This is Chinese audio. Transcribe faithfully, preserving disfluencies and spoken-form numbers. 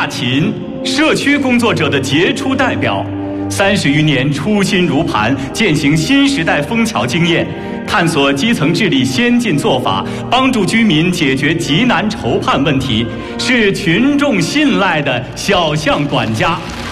亚勤，社区工作者的杰出代表，三十余年初心如磐，践行新时代枫桥经验，探索基层治理先进做法，帮助居民解决急难愁盼问题，是群众信赖的小项管家。